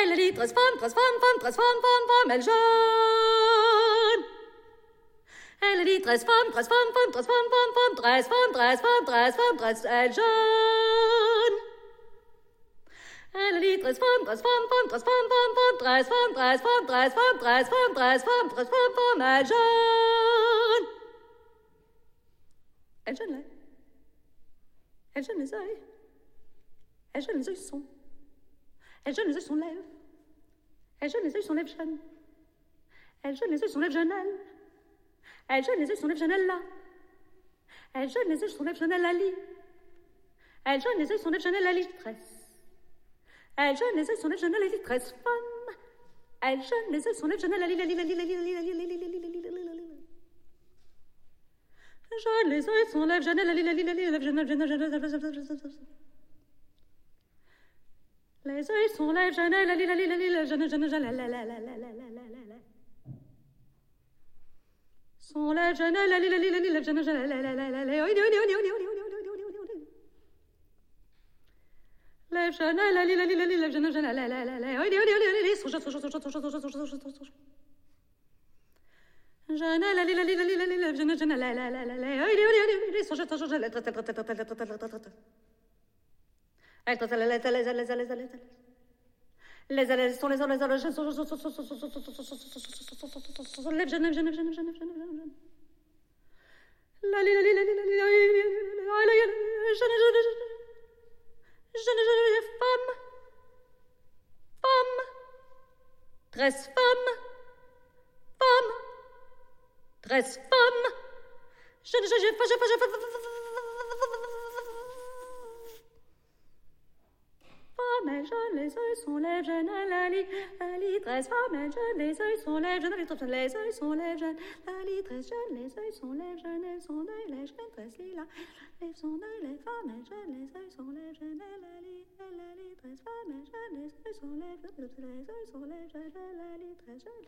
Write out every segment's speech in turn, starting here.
Elle dit transforme, transforme, femme, transforme, femme, femme, elle jeune. Elle dit transforme, transforme, femme, transforme, femme, femme, transforme, transforme, transforme, transforme, elle jeune. Elle dit transforme, transforme, femme, transforme, femme, femme, transforme, transforme, transforme, transforme, transforme, transforme, femme, elle jeune. Elle jeune là. Elle jeune les yeux. Elle jeune les yeux sont. Elle jeune les yeux sont lèvres. Elle jeune les yeux sont lèvres jeunes. Elle jeune les yeux sont lèvres jeunes elle. Elle jeune les yeux sont lèvres jeunes elle là. Elle jeune les yeux sont lèvres jeunes elle la lit. Elle jeune les yeux sont lèvres jeunes elle la litresse. Elle jeune les yeux sont lèvres jeunes elle la litresse femme. Elle jeune les yeux sont lèvres jeunes elle la lit la lit la lit la lit la lit la lit la lit la lit la lit la lit. Jeune les yeux sont lèvres jeunes elle la lit la lit la lit la lit la lit la lit. Les yeux sont lèvres jeunes la lit la lit la lit la jeune jeune jeune la la la la la la la. Sont lèvres jeunes la lit la lit la lit la jeune jeune la la la la la. Les jeunes la lit la lit la lit la jeune jeune la la la la la. Jeune la lit la lit la lit la lit la jeune jeune la la la la la. Les allées sont les allées les jeunes jeunes la li la li la li la li jeune femme femme tresse femme femme tresse femme jeune femme jeune les yeux sont lèvres jeunes la li tresse femme jeune les yeux sont lèvres jeunes les yeux sont lèvres jeunes la li tresse jeune les yeux sont lèvres jeunes elles sont d'œil les jeunes tresse lila les sont d'œil les femmes jeunes les yeux sont lèvres jeunes la li tresse femme jeune les yeux sont lèvres jeunes la li tresse jeune.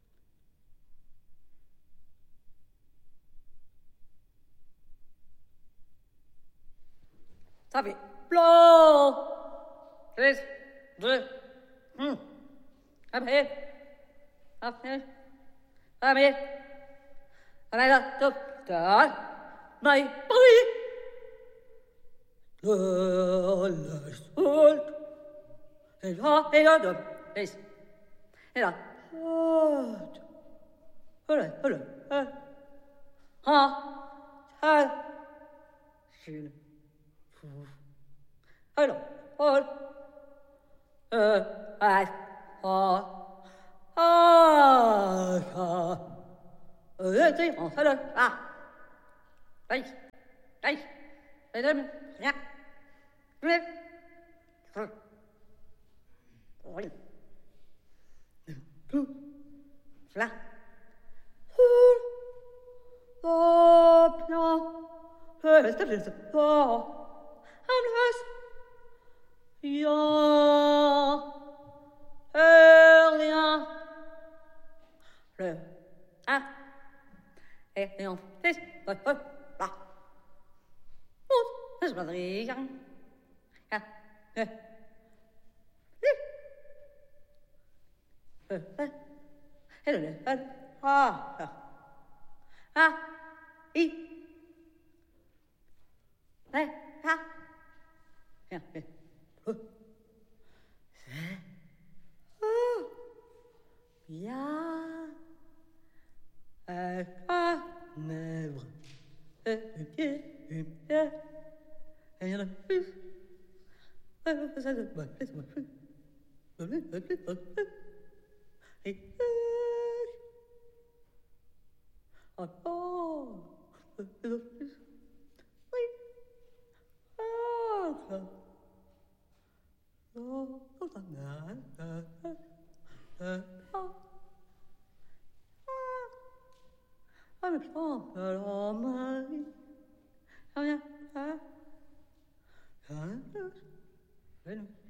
Ça fait plomb. 3, 2, 1. Après. Après. Après. Après là, top. Top. Mais, oui. Le sol. Et là, deux. Et là. Voilà. Alors, rien. Le un et on fait là. C'est pas rien. I'm